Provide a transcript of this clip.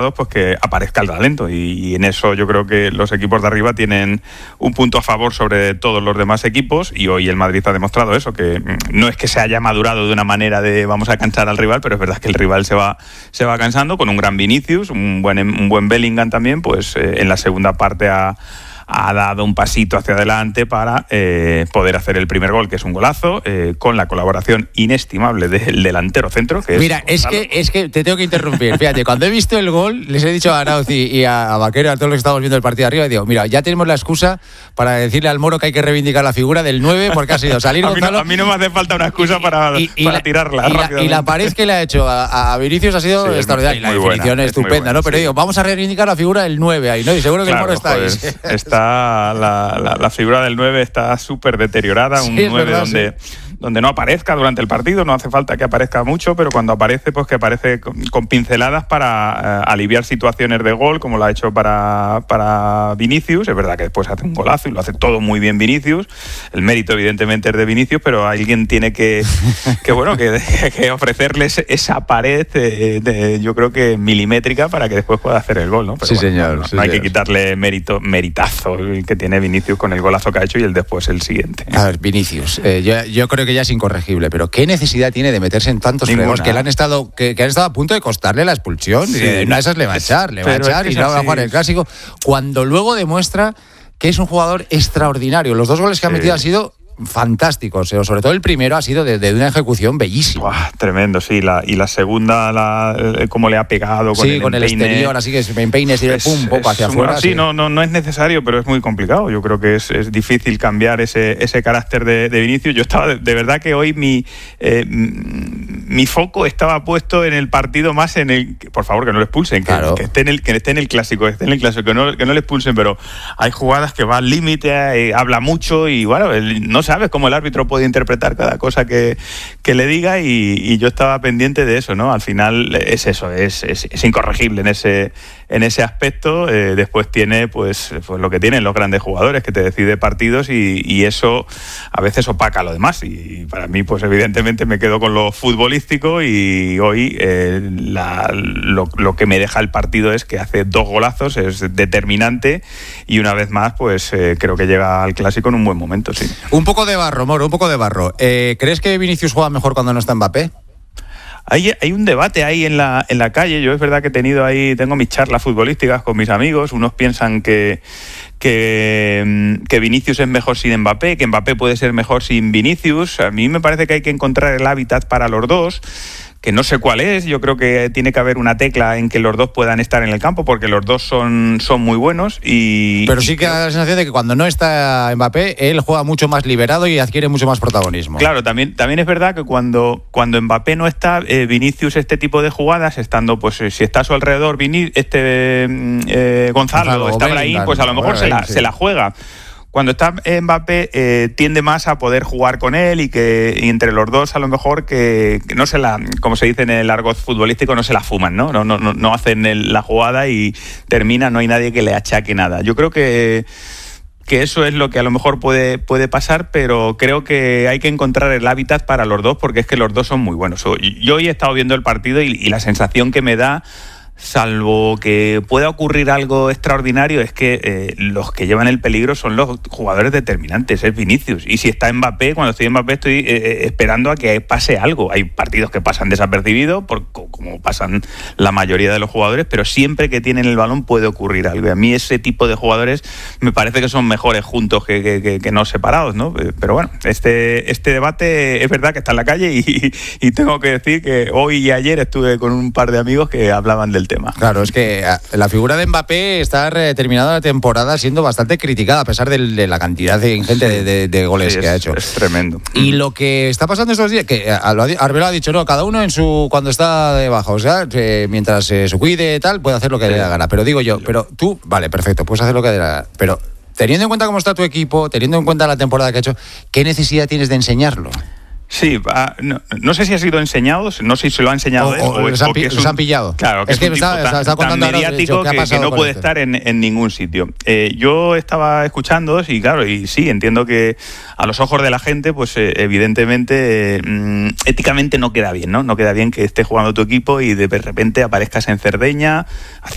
aficionados, pues que aparezca el talento, y en eso yo creo que los equipos de arriba tienen un punto a favor sobre todos los demás equipos, y hoy el Madrid ha demostrado eso, que no es que se haya madurado de una manera de vamos a cansar al rival, pero es verdad que el rival se va cansando, con un gran Vinicius, un buen Bellingham también, pues en la segunda parte ha dado un pasito hacia adelante para poder hacer el primer gol, que es un golazo, con la colaboración inestimable del delantero centro, que Mira, es que te tengo que interrumpir. Fíjate, cuando he visto el gol, les he dicho a Arauz y a Vaquero, a todos los que estamos viendo el partido de arriba, y digo, mira, ya tenemos la excusa para decirle al Moro que hay que reivindicar la figura del 9, porque ha sido salir Gonzalo. A mí no me hace falta una excusa para tirarla. Y la pared que le ha hecho a Vinicius ha sido extraordinaria. Y la definición es estupenda, buena, ¿no? Pero digo, vamos a reivindicar la figura del 9 ahí, ¿no? Y seguro que el Moro está ahí. Está la figura del 9 está súper deteriorada, un 9 verdad, donde no aparezca durante el partido, no hace falta que aparezca mucho, pero cuando aparece, pues que aparece con pinceladas para aliviar situaciones de gol, como lo ha hecho para Vinicius. Es verdad que después hace un golazo y lo hace todo muy bien Vinicius, el mérito evidentemente es de Vinicius, pero alguien tiene que ofrecerles esa pared yo creo que milimétrica para que después pueda hacer el gol, ¿no? Pero sí, bueno, señor. No hay que quitarle meritazo el que tiene Vinicius con el golazo que ha hecho y el después el siguiente. A ver, Vinicius, yo creo que ya es incorregible, pero ¿qué necesidad tiene de meterse en tantos fregos que han estado a punto de costarle la expulsión? Sí. Una de esas le va a echar y no va a jugar el clásico, cuando luego demuestra que es un jugador extraordinario. Los dos goles que ha metido han sido fantásticos, sobre todo el primero ha sido de una ejecución bellísima. Buah, tremendo, sí, y la segunda, cómo le ha pegado con el exterior, así que se empeine un poco hacia afuera. Sí, no es necesario, pero es muy complicado. Yo creo que es difícil cambiar ese carácter de Vinicius. Yo estaba, de verdad que hoy mi foco estaba puesto en el partido más en el, por favor, que no lo expulsen, claro. que esté en el clásico, que no le expulsen, pero hay jugadas que va al límite, habla mucho y bueno, no sabes cómo el árbitro puede interpretar cada cosa que le diga, y yo estaba pendiente de eso, ¿no? Al final es eso, es incorregible en ese aspecto. Después tiene pues lo que tienen los grandes jugadores, que te decide partidos, y eso a veces opaca lo demás, y para mí pues evidentemente me quedo con lo futbolístico, y hoy lo que me deja el partido es que hace 2 golazos, es determinante, y una vez más pues creo que llega al clásico en un buen momento, sí. Un poco de barro, Moro, un poco de barro. ¿Crees que Vinicius juega mejor cuando no está Mbappé? Hay un debate ahí en la calle. Yo es verdad que tengo mis charlas futbolísticas con mis amigos. Unos piensan que Vinicius es mejor sin Mbappé, que Mbappé puede ser mejor sin Vinicius. A mí me parece que hay que encontrar el hábitat para los dos, que no sé cuál es. Yo creo que tiene que haber una tecla en que los dos puedan estar en el campo, porque los dos son muy buenos. Pero sí que da la sensación de que cuando no está Mbappé, él juega mucho más liberado y adquiere mucho más protagonismo. Claro, también es verdad que cuando Mbappé no está, Vinicius, este tipo de jugadas, estando pues si está a su alrededor Gonzalo, está Brahim, pues a lo mejor se la juega. Cuando está Mbappé tiende más a poder jugar con él, y entre los dos a lo mejor que no se la, como se dice en el argot futbolístico, no se la fuman, no hacen la jugada y termina, no hay nadie que le achaque nada. Yo creo que eso es lo que a lo mejor puede pasar, pero creo que hay que encontrar el hábitat para los dos, porque es que los dos son muy buenos. Yo hoy he estado viendo el partido y la sensación que me da, salvo que pueda ocurrir algo extraordinario, es que los que llevan el peligro son los jugadores determinantes, es Vinicius. Y si está Mbappé, cuando estoy Mbappé estoy esperando a que pase algo. Hay partidos que pasan desapercibidos, como pasan la mayoría de los jugadores, pero siempre que tienen el balón puede ocurrir algo. Y a mí ese tipo de jugadores me parece que son mejores juntos que no separados, ¿no? Pero bueno, este debate es verdad que está en la calle, y tengo que decir que hoy y ayer estuve con un par de amigos que hablaban del tema. Claro, es que la figura de Mbappé está terminada la temporada siendo bastante criticada, a pesar de la cantidad ingente de goles que ha hecho. Es tremendo. Y lo que está pasando estos días, que Arbelo ha dicho, no, cada uno cuando está debajo, o sea, mientras se cuide tal, puede hacer lo que le dé la gana. Pero digo yo, pero tú, vale, perfecto, puedes hacer lo que le dé la gana, pero teniendo en cuenta cómo está tu equipo, teniendo en cuenta la temporada que ha hecho, ¿qué necesidad tienes de enseñarlo? Sí, no sé si ha sido enseñado, no sé si se lo ha enseñado o los han pillado. Claro, que es un tipo tan mediático que no puede estar en ningún sitio. Yo estaba escuchando y claro, y sí, entiendo que a los ojos de la gente, pues evidentemente, éticamente no queda bien, ¿no? No queda bien que esté jugando tu equipo y de repente aparezcas en Cerdeña